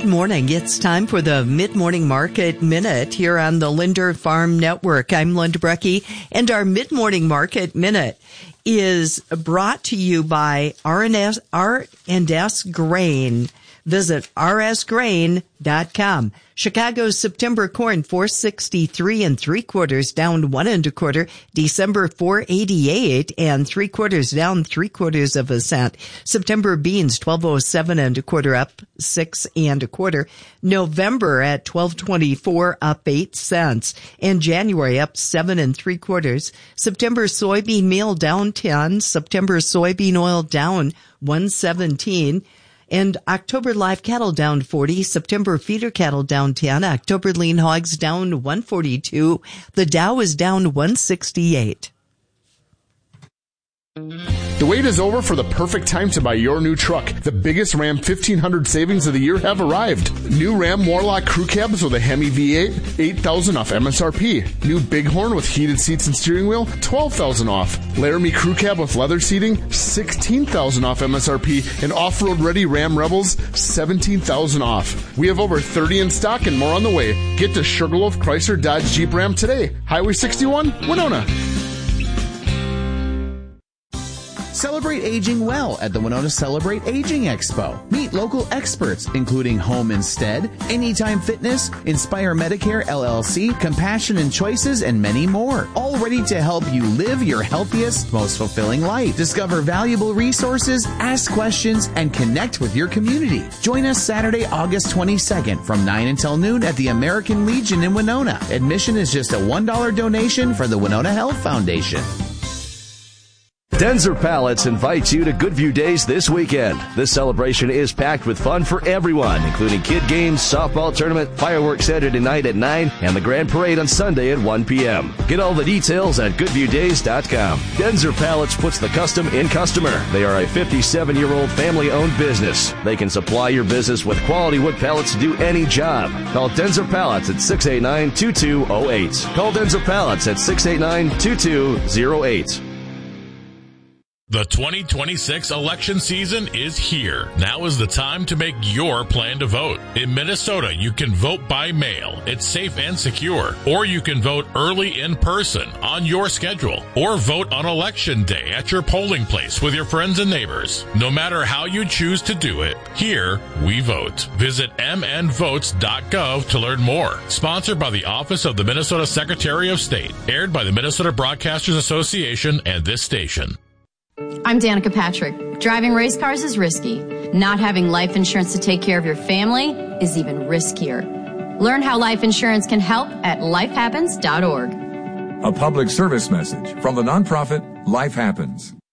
morning. It's time for the Mid-Morning Market Minute here on the Linder Farm Network. I'm Linda Brecky, and our Mid-Morning Market Minute is brought to you by R&S Grain. Visit rsgrain.com. Chicago's September corn 463 3/4 down 1 1/4. December 488 3/4 down 3/4 of a cent. September beans 1207 1/4 up 6 1/4. November at 1224 up 8 cents. And January up 7 3/4. September soybean meal down 10. September soybean oil down 117. And October live cattle down 40, September feeder cattle down 10, October lean hogs down 142, the Dow is down 168. The wait is over for the perfect time to buy your new truck. The biggest Ram 1500 savings of the year have arrived. New Ram Warlock crew cabs with a Hemi V8, $8,000 off MSRP. New Bighorn with heated seats and steering wheel, $12,000 off. Laramie crew cab with leather seating, $16,000 off MSRP. And off-road ready Ram Rebels, $17,000 off. We have over 30 in stock and more on the way. Get to Sugarloaf Chrysler Dodge Jeep Ram today. Highway 61, Winona. Celebrate aging well at the Winona Celebrate Aging Expo. Meet local experts, including Home Instead, Anytime Fitness, Inspire Medicare LLC, Compassion and Choices, and many more. All ready to help you live your healthiest, most fulfilling life. Discover valuable resources, ask questions, and connect with your community. Join us Saturday, August 22nd from 9 until noon at the American Legion in Winona. Admission is just a $1 donation for the Winona Health Foundation. Denzer Pallets invites you to Goodview Days this weekend. This celebration is packed with fun for everyone, including kid games, softball tournament, fireworks Saturday night at 9, and the grand parade on Sunday at 1 p.m. Get all the details at goodviewdays.com. Denzer Pallets puts the custom in customer. They are a 57-year-old family-owned business. They can supply your business with quality wood pallets to do any job. Call Denzer Pallets at 689-2208. Call Denzer Pallets at 689-2208. The 2026 election season is here. Now is the time to make your plan to vote. In Minnesota, you can vote by mail. It's safe and secure. Or you can vote early in person on your schedule. Or vote on election day at your polling place with your friends and neighbors. No matter how you choose to do it, here we vote. Visit mnvotes.gov to learn more. Sponsored by the Office of the Minnesota Secretary of State. Aired by the Minnesota Broadcasters Association and this station. I'm Danica Patrick. Driving race cars is risky. Not having life insurance to take care of your family is even riskier. Learn how life insurance can help at lifehappens.org. A public service message from the nonprofit Life Happens.